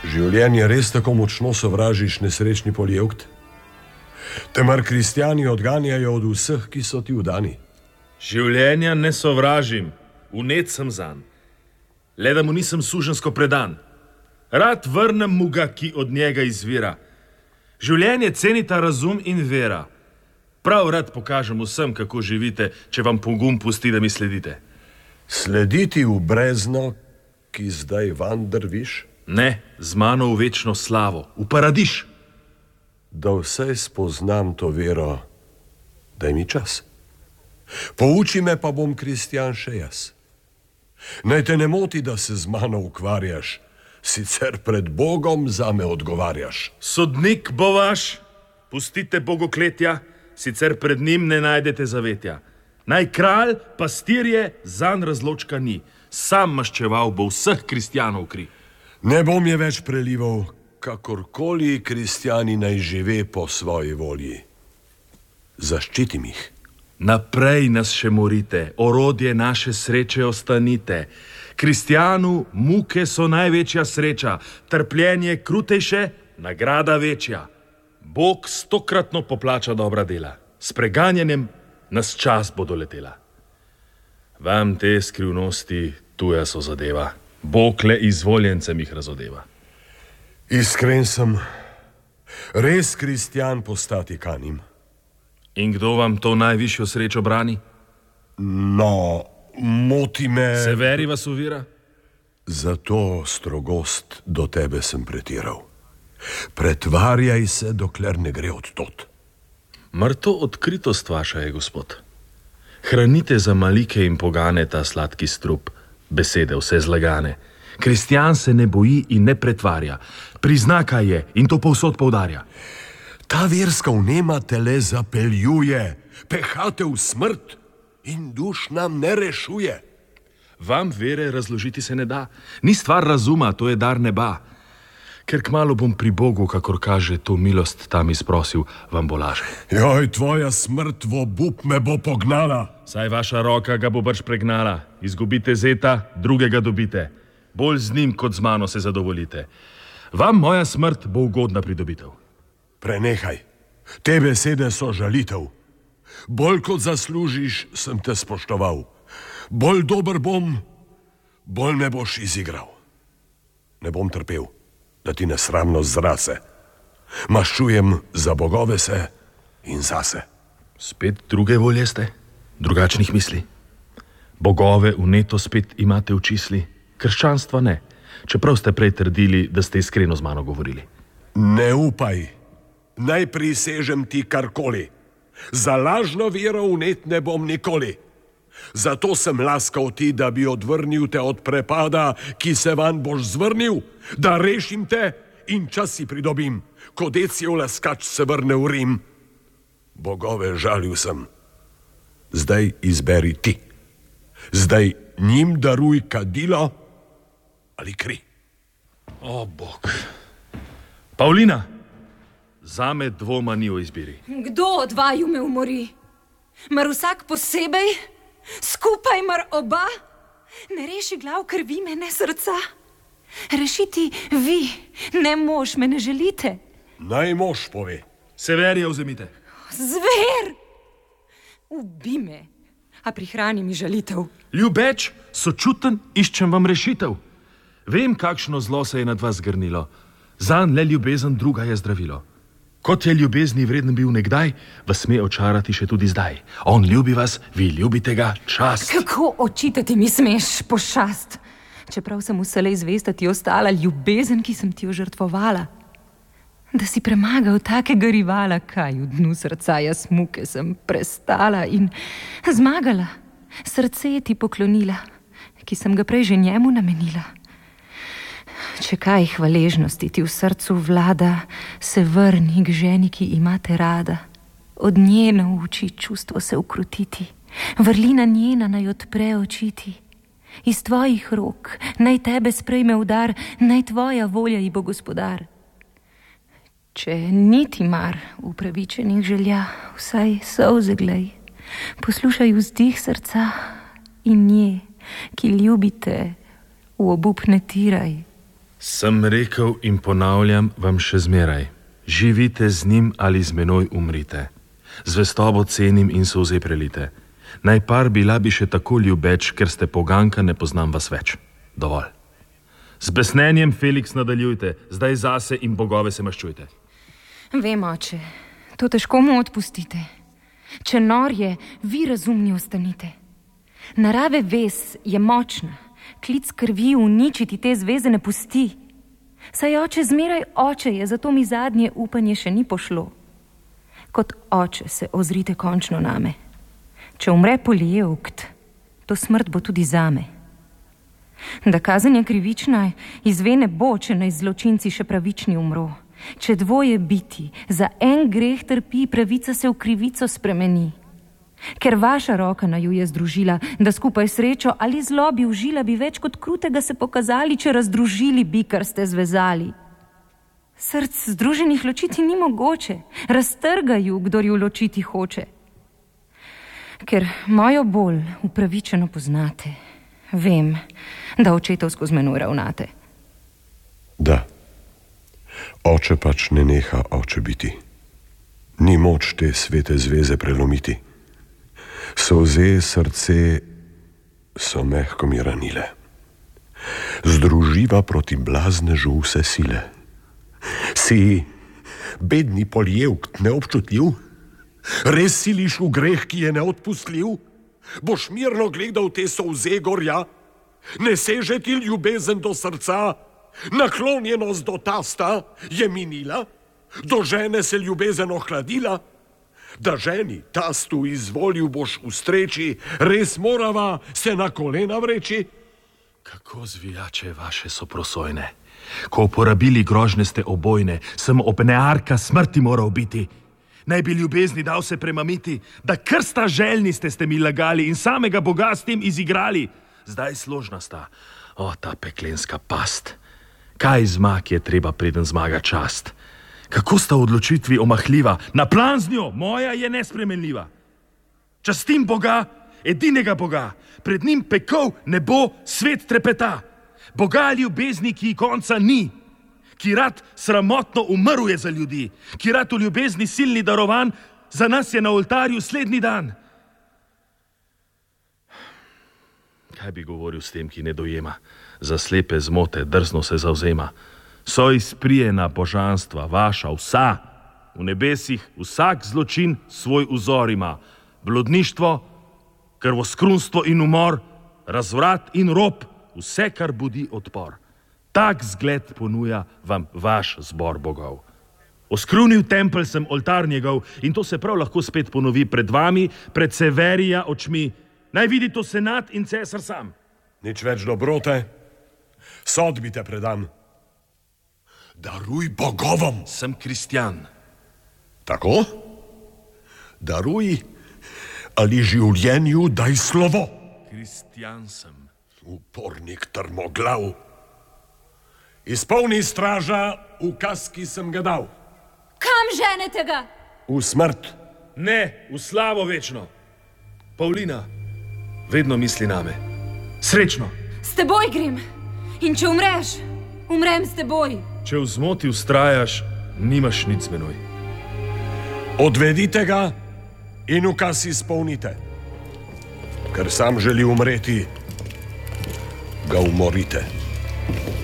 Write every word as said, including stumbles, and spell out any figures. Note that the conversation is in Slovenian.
Življenje res tako močno sovražiš, nesrečni poljevkt? Te mar kristjani odganjajo od vseh, ki so ti vdani? Življenja ne sovražim, vnet sem zanj. Le da mu nisem suženjsko predan. Rad vrnem mu ga, ki od njega izvira. Življenje cenita razum in vera. Prav rad pokažem vsem, kako živite, če vam pogum pusti, da mi sledite. Slediti v brezno, ki zdaj van drviš? Ne, z mano v večno slavo, v paradiž. Da vse spoznam to vero, daj mi čas. Pouči me, pa bom kristjan še jaz. Naj te ne moti, da se z mano ukvarjaš, sicer pred Bogom zame odgovarjaš. Sodnik bo vaš, pustite bogokletja, sicer pred njim ne najdete zavetja. Naj kralj, pastirje, zanj razločka ni. Sam maščeval bo vseh kristjanov kri. Ne bom je več prelival, kakorkoli kristjani naj žive po svoji volji. Zaščitim jih. Naprej nas še morite, orodje naše sreče ostanite. Kristjanu muke so največja sreča, trpljenje krutejše, nagrada večja. Bog stokratno poplača dobra dela, s preganjanjem nas čas bo doletela. Vam te skrivnosti tuja so zadeva, Bog le izvoljencem jih razodeva. Iskren sem, res kristjan postati kanim. In kdo vam to najvišjo srečo brani? No, moti me... Severi vas uvira? Zato strogost do tebe sem pretiral. Pretvarjaj se, dokler ne gre od tot. Mar to odkritost vaša je, gospod? Hranite za malike in pogane ta sladki strup, besede vse zlagane. Kristjan se ne boji in ne pretvarja. Prizna, kaj je, in to povsod poudarja. Ta verska vnema te le zapeljuje, pehate v smrt in duš nam ne rešuje. Vam vere razložiti se ne da. Ni stvar razuma, to je dar neba. Ker kmalu bom pri Bogu, kakor kaže, to milost tam izprosil, vam bo laže. Joj, tvoja smrt v obup me bo pognala. Saj vaša roka ga bo brž pregnala. Izgubite zeta, drugega dobite. Bolj z njim, kot z mano se zadovoljite. Vam moja smrt bo ugodna pridobitev. Prenehaj, te besede so žalitev. Bolj kot zaslužiš, sem te spoštoval. Bolj dober bom, bolj me boš izigral. Ne bom trpel, da ti nesramnost zrase. Maščujem za bogove se in zase. Spet druge volje ste? Drugačnih misli? Bogove vneto spet imate v čisli? Krščanstva ne, čeprav ste prej trdili, da ste iskreno z mano govorili. Ne upaj. Naj prisežem ti karkoli. Za lažno vero vnet ne bom nikoli. Zato sem laskal ti, da bi odvrnil te od prepada, ki se van boš zvrnil, da rešim te in čas si pridobim, ko Decijev laskač se vrne v Rim. Bogove žalil sem. Zdaj izberi ti. Zdaj njim daruj kadilo ali kri. O, Bog. Pavlina! Zame dvoma ni o izbiri. Kdo od vaju me umori? Mar vsak posebej? Skupaj mar oba? Ne reši glav krvi me, ne srca. Rešiti vi, ne mož, me ne želite. Naj mož pove. Severija vzemite. Zver! Ubi me, a prihrani mi žalitev. Ljubeč, sočuten, iščem vam rešitev. Vem, kakšno zlo se je nad vas zgrnilo. Zanj le ljubezen druga je zdravilo. Kot je ljubezni vreden bil nekdaj, vas sme očarati še tudi zdaj. On ljubi vas, vi ljubite ga, čast. Kako očitati mi smeš, pošast? Čeprav sem vselej zvesta ti ostala, ljubezen, ki sem ti jo žrtvovala. Da si premagal takega rivala, kaj v dnu srca jaz muke sem prestala in zmagala. Srce ti poklonila, ki sem ga prej že njemu namenila. Če kaj hvaležnosti ti v srcu vlada, se vrni k ženi, ki imate rada. Od nje nauči čustvo se ukrotiti, vrlina njena naj odpre očiti. Iz tvojih rok naj tebe sprejme v dar, naj tvoja volja ji bo gospodar. Če niti mar upravičenih želja, vsaj solze glej, poslušaj vzdih srca in nje, ki ljubite, v obup ne tiraj. Sem rekel in ponavljam vam še zmeraj. Živite z njim ali z menoj umrite. Zvestobo cenim in solze prelite. Najpar bila bi še tako ljubeč, ker ste poganka, ne poznam vas več. Dovolj. Z besnenjem, Feliks, nadaljujte. Zdaj zase in bogove se maščujte. Vem, oče, to težko mu odpustite. Če nor je, vi razumni ostanite. Narave vez je močna. Klic krvi uničiti te zveze ne pusti. Saj oče zmeraj oče je, zato mi zadnje upanje še ni pošlo. Kot oče se ozrite končno name. Če umre Poljevkt, to smrt bo tudi zame. Da kazen je krivična, izve ne bo, če naj zločinci še pravični umro. Če dvoje biti za en greh trpi, pravica se v krivico spremeni. Ker vaša roka naju je združila, da skupaj srečo ali zlo bi užila, bi več kot krutega se pokazali, če razdružili bi, kar ste zvezali. Src združenih ločiti ni mogoče, raztrgaju, kdor ju ločiti hoče. Ker mojo bolj upravičeno poznate, vem, da očetovsko z menoj ravnate. Da, oče pač ne neha oče biti. Ni moč te svete zveze prelomiti. Solze srce so mehko mi ranile. Združiva proti blaznežu vse sile. Si, bedni Poljevkt, neobčutljiv? Res siliš v greh, ki je neodpustljiv? Boš mirno gledal te solze gorja? Ne seže ti ljubezen do srca? Naklonjenost do tasta je minila? Do žene se ljubezen ohladila? Da ženi tastu izvolil boš ustreči, res morava se na kolena vreči? Kako zvijače vaše so prosojne. Ko uporabili grožne ste obojne, sem opnearka smrti moral biti. Naj bi ljubezni dal se premamiti, da krsta željni ste ste mi lagali in samega Boga s tem izigrali. Zdaj složna sta, o ta peklenska past. Kaj zmag je treba, preden zmaga čast? Kako sta v odločitvi omahljiva, na plan z njo, moja je nespremenljiva. Častim Boga, edinega Boga, pred njim pekov nebo svet trepeta. Boga ljubezni, ki konca ni, ki rad sramotno umrl je za ljudi, ki rad v ljubezni silni darovan, za nas je na oltarju slednji dan. Kaj bi govoril s tem, ki ne dojema, za slepe zmote drzno se zavzema? So izprijena božanstva, vaša vsa, v nebesih vsak zločin svoj vzor ima. Blodništvo, krvoskrunstvo in umor, razvrat in rob, vse, kar budi odpor. Tak zgled ponuja vam vaš zbor bogov. Oskrunil tempelj sem oltar njegov in to se prav lahko spet ponovi pred vami, pred Severija očmi. Naj vidi to senat in cesar sam. Nič več dobrote, sodbi te predam. Daruj bogovom. Sem kristjan. Tako? Daruj ali življenju daj slovo. Kristjan sem. Upornik trmoglav. Izpolni straža ukaz, ki sem ga dal. Kam ženete ga? V smrt. Ne, v slavo večno. Pavlina, vedno misli name. Srečno. S teboj grem. In če umreš, umrem s teboj. Če v zmoti vztrajaš, nimaš nič z menoj. Odvedite ga in ukaz izpolnite. Ker sam želi umreti, ga umorite.